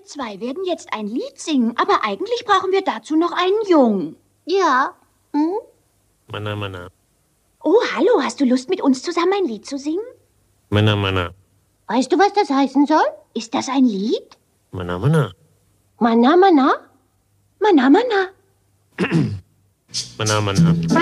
Wir zwei werden jetzt ein Lied singen, aber eigentlich brauchen wir dazu noch einen Jungen. Ja. Hm? Mana, mana. Oh, hallo, hast du Lust, mit uns zusammen ein Lied zu singen? Mana, mana. Weißt du, was das heißen soll? Ist das ein Lied? Mana, mana. Mana, mana? Mana, mana. Mana, mana.